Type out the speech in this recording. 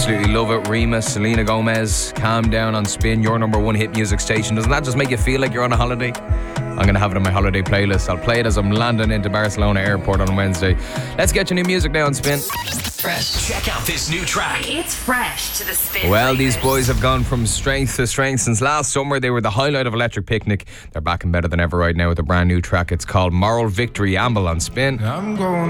Absolutely love it. Rima, Selena Gomez, Calm Down on Spin, your number one hit music station. Doesn't that just make you feel like you're on a holiday? I'm going to have it on my holiday playlist. I'll play it as I'm landing into Barcelona airport on Wednesday. Let's get your new music now on Spin. Fresh. Check out this new track. It's fresh to the Spin. Well, these boys have gone from strength to strength. Since last summer, they were the highlight of Electric Picnic. They're back and better than ever right now with a brand new track. It's called Moral Victory. Amble on Spin. I'm going